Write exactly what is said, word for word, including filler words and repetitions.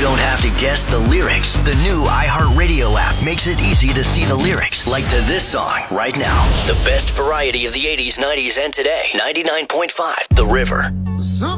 don't have to guess the lyrics. The new iHeartRadio app makes it easy to see the lyrics, like to this song right now. The best variety of the eighties, nineties, and today. ninety-nine point five The River. So